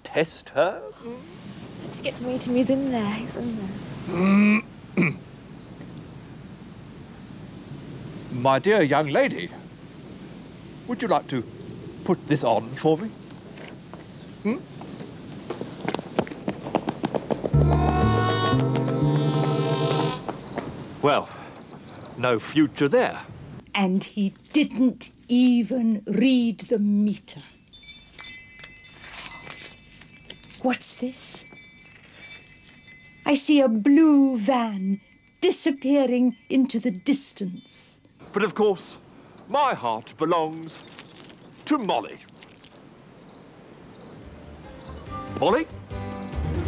test her? Just get to meet him. He's in there. He's in there. My dear young lady, would you like to put this on for me? Well, no future there. And he didn't even read the meter. What's this? I see a blue van disappearing into the distance. But of course, my heart belongs to Molly. Molly?